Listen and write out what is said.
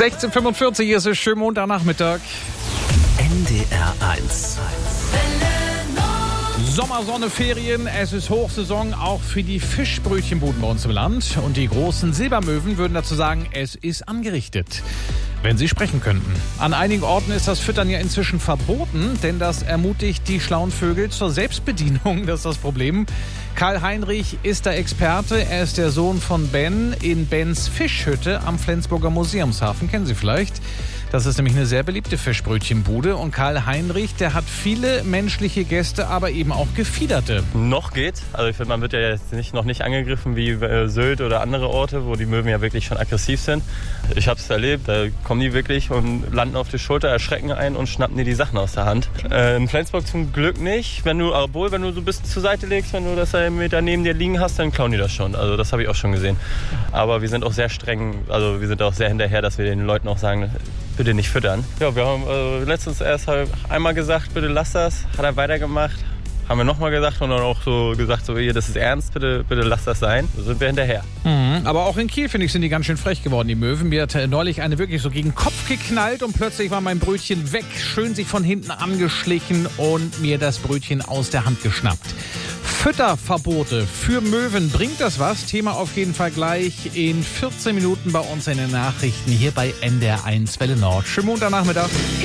16:45, hier ist es schön Montagnachmittag. NDR 1. Sommersonne, Ferien, es ist Hochsaison auch für die Fischbrötchenbuden bei uns im Land. Und die großen Silbermöwen würden dazu sagen, es ist angerichtet, wenn sie sprechen könnten. An einigen Orten ist das Füttern ja inzwischen verboten, denn das ermutigt die schlauen Vögel zur Selbstbedienung. Das ist das Problem. Karl Heinrich ist der Experte. Er ist der Sohn von Ben in Bens Fischhütte am Flensburger Museumshafen. Kennen Sie vielleicht? Das ist nämlich eine sehr beliebte Fischbrötchenbude. Und Karl Heinrich, der hat viele menschliche Gäste, aber eben auch gefiederte. Noch geht. Also ich finde, man wird ja jetzt noch nicht angegriffen wie Sylt oder andere Orte, wo die Möwen ja wirklich schon aggressiv sind. Ich habe es erlebt, da kommen die wirklich und landen auf die Schulter, erschrecken einen und schnappen dir die Sachen aus der Hand. In Flensburg zum Glück nicht. Wenn du so ein bisschen zur Seite legst, wenn du das einen Meter neben dir liegen hast, dann klauen die das schon. Also das habe ich auch schon gesehen. Aber wir sind auch sehr streng, also wir sind auch sehr hinterher, dass wir den Leuten auch sagen, bitte nicht füttern. Ja, wir haben letztens erst einmal gesagt, bitte lass das. Hat er weitergemacht. Haben wir nochmal gesagt und dann auch so gesagt, so hier, das ist ernst, bitte lass das sein. Da sind wir hinterher. Aber auch in Kiel, finde ich, sind die ganz schön frech geworden, die Möwen. Mir hat neulich eine wirklich so gegen den Kopf geknallt und plötzlich war mein Brötchen weg, schön sich von hinten angeschlichen und mir das Brötchen aus der Hand geschnappt. Fütterverbote für Möwen, bringt das was? Thema auf jeden Fall gleich in 14 Minuten bei uns in den Nachrichten hier bei NDR 1 Welle Nord. Schönen Montagnachmittag.